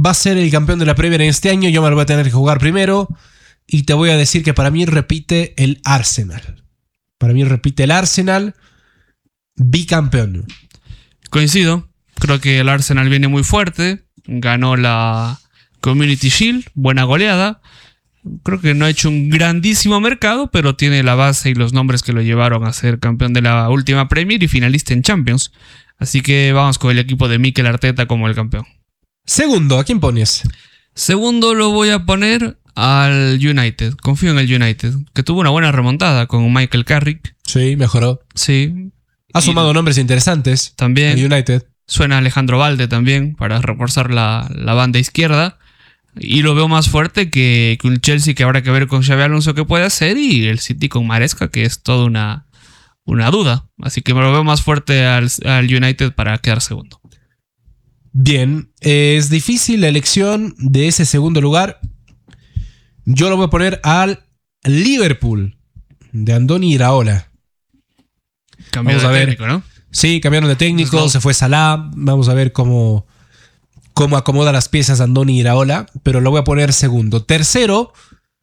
va a ser el campeón de la Premier en este año. Yo me lo voy a tener que jugar primero. Y te voy a decir que para mí repite el Arsenal. Para mí repite el Arsenal bicampeón. Coincido. Creo que el Arsenal viene muy fuerte. Ganó la Community Shield. Buena goleada. Creo que no ha hecho un grandísimo mercado, pero tiene la base y los nombres que lo llevaron a ser campeón de la última Premier y finalista en Champions. Así que vamos con el equipo de Mikel Arteta como el campeón. Segundo, ¿a quién pones? Segundo lo voy a poner al United. Confío en el United, que tuvo una buena remontada con Michael Carrick. Sí, mejoró. Sí. Ha sumado nombres interesantes. También. El United. Suena Alejandro Valde también para reforzar la banda izquierda. Y lo veo más fuerte que un Chelsea, que habrá que ver con Xabi Alonso qué puede hacer, y el City con Maresca, que es toda una duda. Así que me lo veo más fuerte al United para quedar segundo. Bien, es difícil la elección de ese segundo lugar. Yo lo voy a poner al Liverpool de Andoni Iraola. Cambió de técnico, ¿no? Sí, cambiaron de técnico, se fue Salah. Vamos a ver cómo acomoda las piezas Andoni Iraola, pero lo voy a poner segundo. Tercero,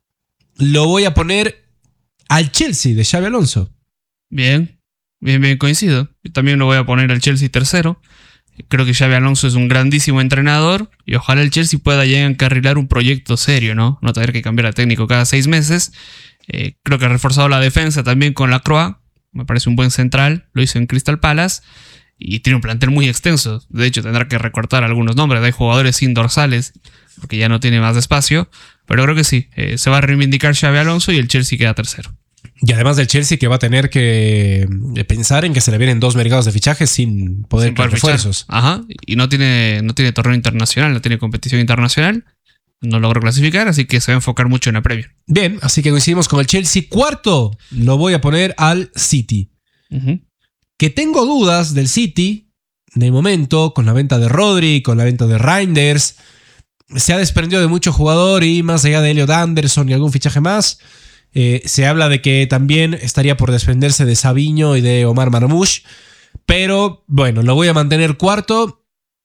lo voy a poner al Chelsea de Xabi Alonso. Bien, coincido. Yo también lo voy a poner al Chelsea tercero. Creo que Xabi Alonso es un grandísimo entrenador y ojalá el Chelsea pueda ya encarrilar un proyecto serio, ¿no? No tener que cambiar de técnico cada 6 meses. Creo que ha reforzado la defensa también con Lacroix. Me parece un buen central. Lo hizo en Crystal Palace. Y tiene un plantel muy extenso. De hecho, tendrá que recortar algunos nombres. Hay jugadores sin dorsales porque ya no tiene más espacio. Pero creo que sí. Se va a reivindicar Xabi Alonso y el Chelsea queda tercero. Y además del Chelsea, que va a tener que pensar en que se le vienen 2 mercados de fichajes sin poder refuerzos. Ajá. Y no tiene torneo internacional, no tiene competición internacional. No logró clasificar, así que se va a enfocar mucho en la Premier. Bien, así que coincidimos con el Chelsea. Cuarto, lo voy a poner al City. Que tengo dudas del City, de momento, con la venta de Rodri, con la venta de Reinders. Se ha desprendido de mucho jugador y más allá de Elliot Anderson y algún fichaje más, se habla de que también estaría por desprenderse de Savinho y de Omar Marmoush. Pero bueno, lo voy a mantener cuarto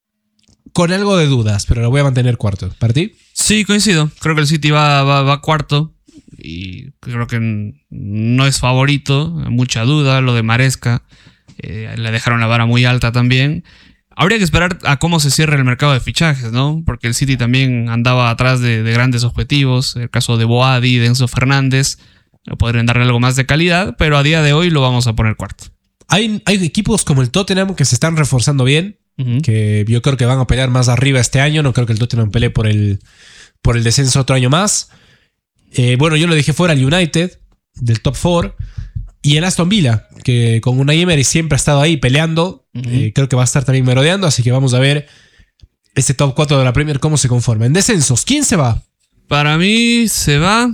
con algo de dudas, pero lo voy a mantener cuarto. ¿Para ti? Sí, coincido. Creo que el City va cuarto y creo que no es favorito. Mucha duda, lo de Maresca. Le dejaron la vara muy alta también. Habría que esperar a cómo se cierre el mercado de fichajes, ¿no? Porque el City también andaba atrás de grandes objetivos. El caso de Boadi, de Enzo Fernández. Podrían darle algo más de calidad, pero a día de hoy lo vamos a poner cuarto. Hay equipos como el Tottenham que se están reforzando bien, que yo creo que van a pelear más arriba este año. No creo que el Tottenham pelee por el descenso otro año más. Bueno, yo lo dejé fuera al United del top 4. Y el Aston Villa, que con Unai Emery siempre ha estado ahí peleando. Creo que va a estar también merodeando. Así que vamos a ver este top 4 de la Premier cómo se conforma. En descensos, ¿quién se va? Para mí se va.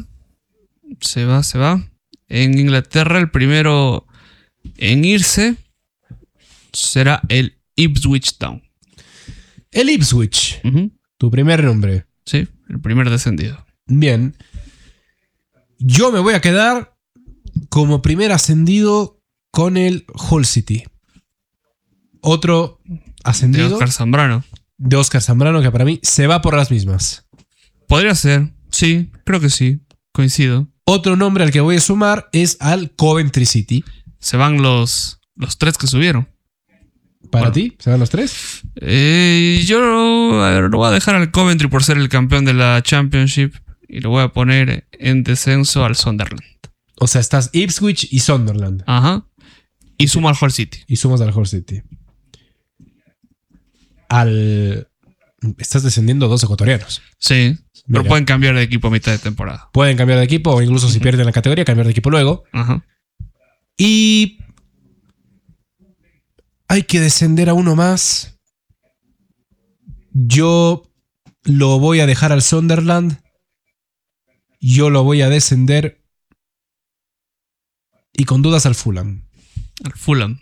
En Inglaterra el primero en irse será el Ipswich Town. El Ipswich. Tu primer nombre. Sí, el primer descendido. Bien. Yo me voy a quedar como primer ascendido con el Hull City. Otro ascendido. De Óscar Zambrano, que para mí se va por las mismas. Podría ser. Sí, creo que sí. Coincido. Otro nombre al que voy a sumar es al Coventry City. Se van los 3 que subieron. ¿Para ti? ¿Se van los 3? Yo lo voy a dejar al Coventry por ser el campeón de la Championship y lo voy a poner en descenso al Sunderland. O sea, estás Ipswich y Sunderland. Ajá. Y sumo al Hull City. Y sumas al Hull City. Estás descendiendo 2 ecuatorianos. Sí. Mira. Pero pueden cambiar de equipo a mitad de temporada. Pueden cambiar de equipo o incluso si pierden la categoría, cambiar de equipo luego. Ajá. Y hay que descender a uno más. Yo lo voy a dejar al Sunderland. Yo lo voy a descender. Y con dudas al Fulham. Al Fulham.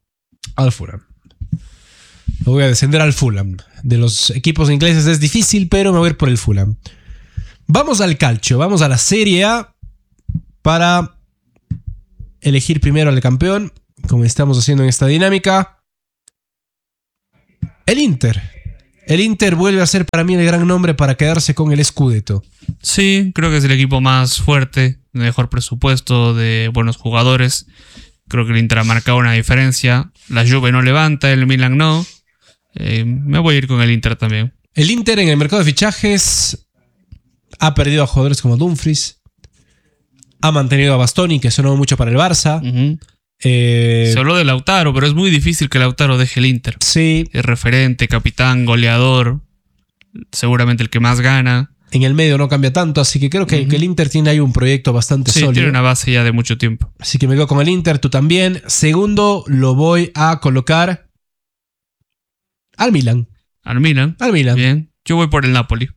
Lo voy a descender al Fulham. De los equipos ingleses es difícil, pero me voy a ir por el Fulham. Vamos al calcio, vamos a la Serie A para elegir primero al campeón, como estamos haciendo en esta dinámica. El Inter El Inter vuelve a ser para mí el gran nombre para quedarse con el Scudetto. Sí, creo que es el equipo más fuerte, de mejor presupuesto, de buenos jugadores. Creo que el Inter ha marcado una diferencia. La Juve no levanta, el Milan no. Me voy a ir con el Inter también. El Inter en el mercado de fichajes ha perdido a jugadores como Dumfries. Ha mantenido a Bastoni, que sonó mucho para el Barça. Se habló de Lautaro, pero es muy difícil que Lautaro deje el Inter. Sí. Es referente, capitán, goleador. Seguramente el que más gana. En el medio no cambia tanto, así que creo que el Inter tiene ahí un proyecto bastante sólido. Tiene una base ya de mucho tiempo. Así que me quedo con el Inter, tú también. Segundo, lo voy a colocar al Milan. Al Milan. Bien. Yo voy por el Napoli.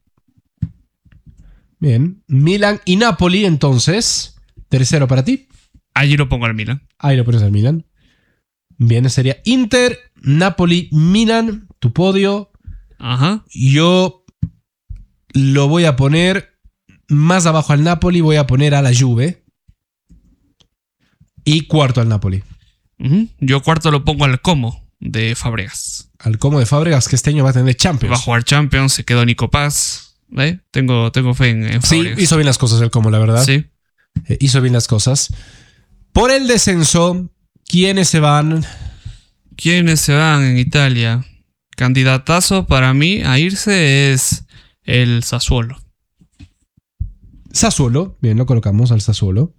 Bien. Milan y Napoli, entonces. Tercero para ti. Allí lo pongo al Milan. Ahí lo pones al Milan. Bien, sería Inter, Napoli, Milan, tu podio. Ajá. Yo lo voy a poner más abajo al Napoli, voy a poner a la Juve. Y cuarto al Napoli. Yo cuarto lo pongo al Como de Fábregas. Al Como de Fábregas, que este año va a tener Champions. Va a jugar Champions, se quedó Nico Paz. Tengo fe en Fábregas. Sí, hizo bien las cosas el Como, la verdad. Sí. Hizo bien las cosas. Por el descenso, ¿quiénes se van? ¿Quiénes se van en Italia? Candidatazo para mí a irse es el Sassuolo. Sassuolo, bien, lo colocamos al Sassuolo.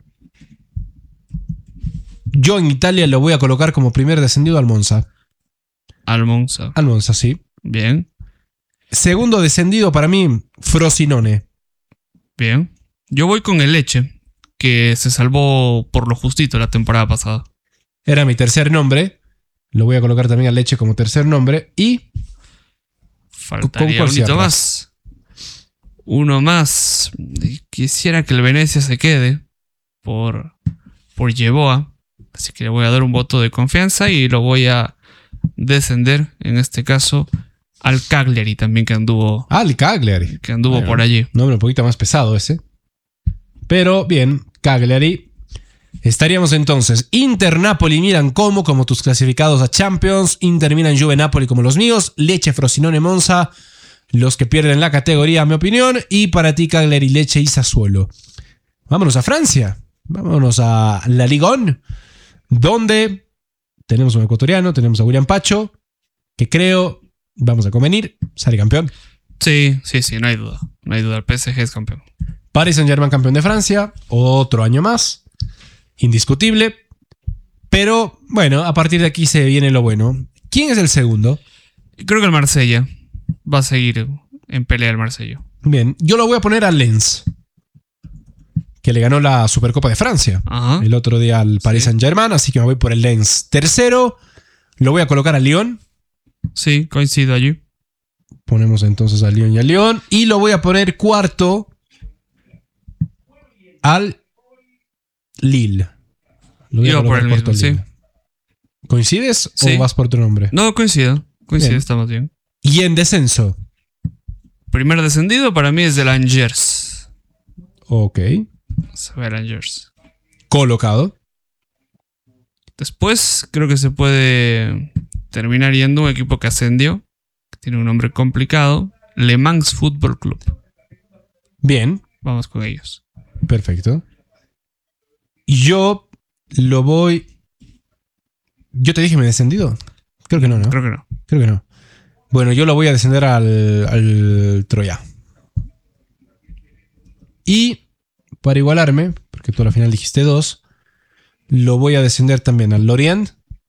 Yo en Italia lo voy a colocar como primer descendido al Monza. Al Monza. Al Monza, sí. Bien. Segundo descendido para mí, Frosinone. Bien. Yo voy con el Lecce, que se salvó por lo justito la temporada pasada. Era mi tercer nombre. Lo voy a colocar también al Lecce como tercer nombre. Y faltaría un hito más. Uno más. Quisiera que el Venecia se quede por Yeboah. Así que le voy a dar un voto de confianza y lo voy a descender, en este caso, al Cagliari también, que anduvo. Al Cagliari. Que anduvo por allí. Nombre un poquito más pesado ese. Pero bien, Cagliari. Estaríamos entonces Inter, Napoli, Milan como tus clasificados a Champions. Inter, Milan, Juve, Napoli como los míos. Lecce, Frosinone, Monza, los que pierden la categoría, a mi opinión. Y para ti, Cagliari, Lecce y Sassuolo. Vámonos a Francia. Vámonos a la Ligue 1, donde tenemos un ecuatoriano, tenemos a William Pacho, que creo, vamos a convenir, sale campeón. Sí, no hay duda. No hay duda, el PSG es campeón. Paris Saint-Germain campeón de Francia, otro año más. Indiscutible. Pero bueno, a partir de aquí se viene lo bueno. ¿Quién es el segundo? Creo que el Marsella va a seguir en pelea el Marsella. Bien, yo lo voy a poner al Lens, que le ganó la Supercopa de Francia. Ajá. El otro día al Paris Saint-Germain, así que me voy por el Lens. Tercero, lo voy a colocar al Lyon. Sí, coincido allí. Ponemos entonces al Lyon y al Lyon. Y lo voy a poner cuarto al Lille. Yo por el mismo, sí. ¿Coincides sí. o vas por tu nombre? No, coincido, bien. Estamos bien. Y en descenso. Primer descendido para mí es el Angers. Ok. Se ve el Angers. Colocado. Después creo que se puede terminar yendo un equipo que ascendió, que tiene un nombre complicado, Le Mans Football Club. Bien. Vamos con ellos. Perfecto. Yo lo voy... ¿Yo te dije me he descendido? Creo que no, ¿no? Creo que no. Creo que no. Bueno, yo lo voy a descender al Troya. Y para igualarme, porque tú al final dijiste 2, lo voy a descender también al Lorient.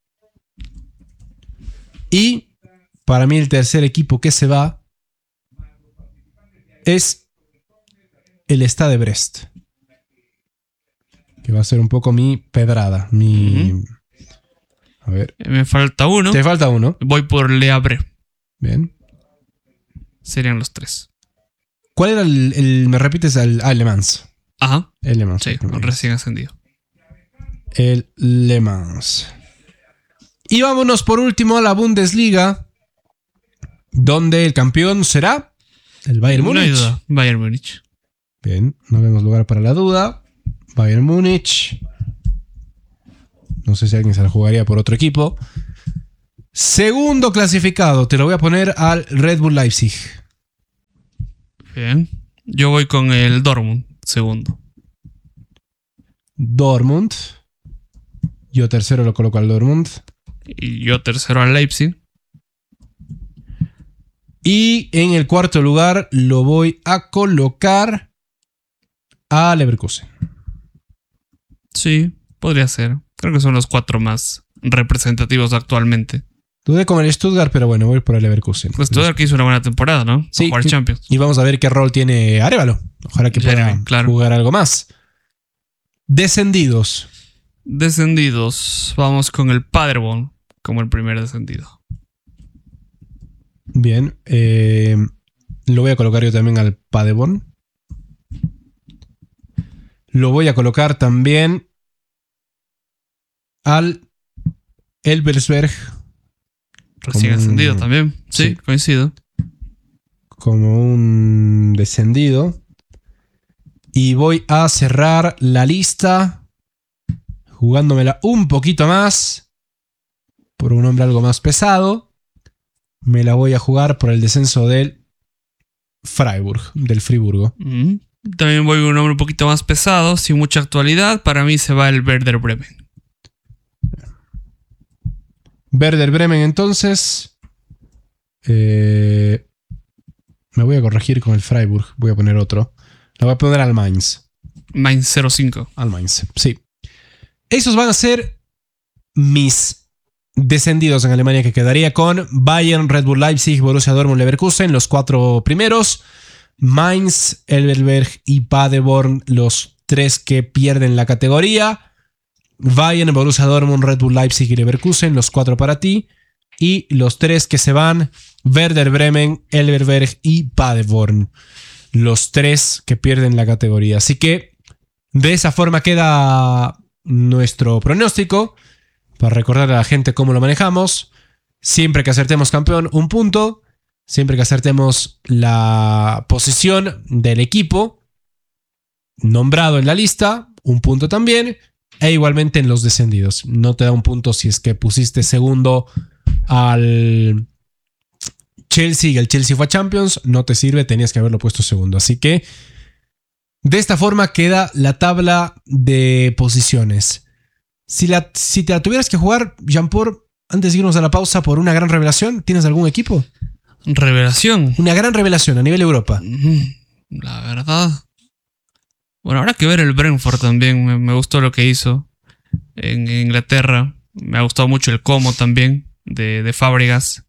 Y para mí el tercer equipo que se va es el Stade de Brest, que va a ser un poco mi pedrada. A ver. Me falta uno. Te falta uno. Voy por Le Havre. Bien. Serían los tres. ¿Cuál era me repites? Le Mans. Ajá. El Le Mans. Sí, recién ascendido. El Le Mans. Y vámonos por último a la Bundesliga, donde el campeón será el Bayern Múnich. No hay duda. Bayern Múnich. Bien, no vemos lugar para la duda. Bayern Múnich. No sé si alguien se la jugaría por otro equipo. Segundo clasificado, te lo voy a poner al Red Bull Leipzig. Bien. Yo voy con el Dortmund, segundo. Dortmund. Yo tercero lo coloco al Dortmund. Y yo tercero al Leipzig. Y en el cuarto lugar lo voy a colocar a Leverkusen. Sí, podría ser. Creo que son los 4 más representativos actualmente. Dudé con el Stuttgart, pero bueno, voy por el Leverkusen. Pues Stuttgart que hizo una buena temporada, ¿no? Sí, jugar Champions. Y vamos a ver qué rol tiene Arévalo. Ojalá que pueda jugar algo más. Descendidos. Descendidos. Vamos con el Paderborn como el primer descendido. Bien. Lo voy a colocar yo también al Paderborn. Lo voy a colocar también al Elversberg. Recién ascendido también. Sí, coincido. Como un descendido. Y voy a cerrar la lista jugándomela un poquito más por un nombre algo más pesado. Me la voy a jugar por el descenso del Freiburg, del Friburgo. También voy con un nombre un poquito más pesado, sin mucha actualidad. Para mí se va el Werder Bremen. Werder Bremen, entonces. Me voy a corregir con el Freiburg. Voy a poner otro. Le voy a poner al Mainz. Mainz 05. Al Mainz, sí. Esos van a ser mis descendidos en Alemania, que quedaría con Bayern, Red Bull Leipzig, Borussia Dortmund, Leverkusen, los 4 primeros. Mainz, Elversberg y Paderborn, los 3 que pierden la categoría. Bayern, Borussia Dortmund, Red Bull Leipzig y Leverkusen, los 4 para ti. Y los 3 que se van, Werder Bremen, Elversberg y Paderborn, los 3 que pierden la categoría. Así que de esa forma queda nuestro pronóstico. Para recordar a la gente cómo lo manejamos: siempre que acertemos campeón, 1 punto. Siempre que acertemos la posición del equipo nombrado en la lista, 1 punto también. E igualmente en los descendidos. No te da 1 punto si es que pusiste segundo al Chelsea y el Chelsea fue a Champions. No te sirve, tenías que haberlo puesto segundo. Así que de esta forma queda la tabla de posiciones. Si te la tuvieras que jugar, Jean-Paul, antes de irnos a la pausa, por una gran revelación, ¿tienes algún equipo? ¿Revelación? Una gran revelación a nivel Europa. La verdad. Bueno, habrá que ver el Brentford también. Me gustó lo que hizo en Inglaterra. Me ha gustado mucho el Como también, de Fábregas.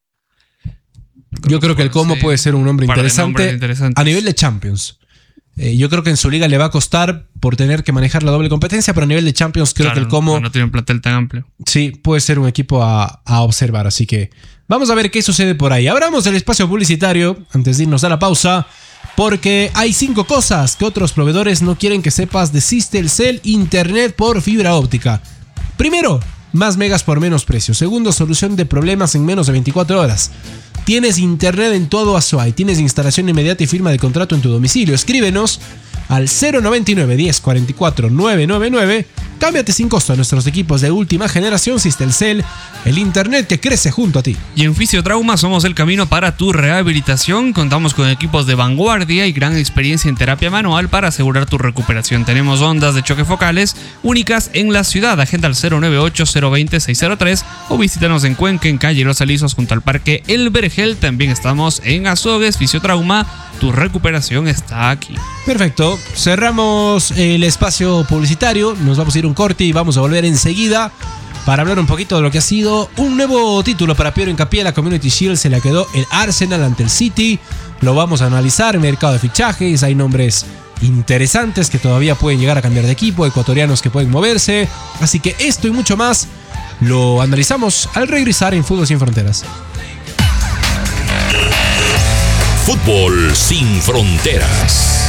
Yo creo que el Como puede ser un nombre interesante a nivel de Champions. Yo creo que en su liga le va a costar por tener que manejar la doble competencia, pero a nivel de Champions creo que el Como... No tiene un plantel tan amplio. Sí, puede ser un equipo a observar, así que vamos a ver qué sucede por ahí. Abramos el espacio publicitario antes de irnos a la pausa, porque hay 5 cosas que otros proveedores no quieren que sepas de Systelcel Internet por fibra óptica. Primero, más megas por menos precio. Segundo, solución de problemas en menos de 24 horas. Tienes internet en todo Azuay. Tienes instalación inmediata y firma de contrato en tu domicilio. Escríbenos al 099 10 44 999. Cámbiate sin costo a nuestros equipos de última generación Systelcel, el internet que crece junto a ti. Y en Fisiotrauma somos el camino para tu rehabilitación. Contamos con equipos de vanguardia y gran experiencia en terapia manual para asegurar tu recuperación. Tenemos ondas de choque focales únicas en la ciudad. Agenda al 098-020-603 o visítanos en Cuenca, en calle Los Alisos, junto al Parque El Vergel. También estamos en Azogues. Fisiotrauma, tu recuperación está aquí. Perfecto, cerramos el espacio publicitario. Nos vamos a ir un corte y vamos a volver enseguida para hablar un poquito de lo que ha sido un nuevo título para Piero Hincapié. La Community Shield se le quedó el Arsenal ante el City. Lo vamos a analizar. Mercado de fichajes, hay nombres interesantes que todavía pueden llegar a cambiar de equipo, ecuatorianos que pueden moverse. Así que esto y mucho más lo analizamos al regresar en Fútbol Sin Fronteras. Fútbol Sin Fronteras.